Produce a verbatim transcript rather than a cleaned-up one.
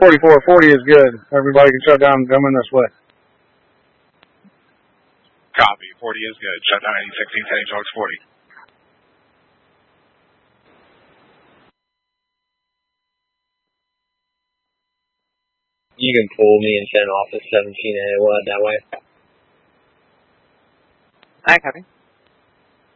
forty-four forty is good. Everybody can shut down and come in this way. Copy. forty is good. Shut down eighty sixteen, heading towards forty. You can pull me and send office seventeen A what that way. I copy.